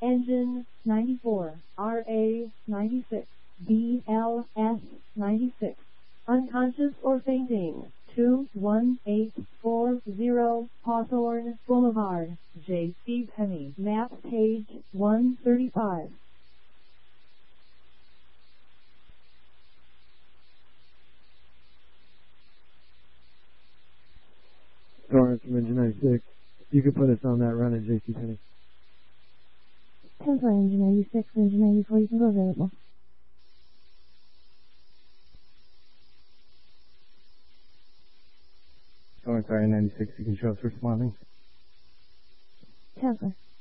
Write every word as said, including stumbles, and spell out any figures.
Engine ninety-four, R A ninety-six, B L S ninety-six. Unconscious or fainting. two one eight four zero Hawthorne Boulevard, J C Penney. Map page one thirty-five. Torrance from Engine ninety-six. You can put us on that run at JCPenney. ten for Engine ninety-six, Engine ninety-four, you can go available. Torrance R A ninety-six, you can show us responding. ten for.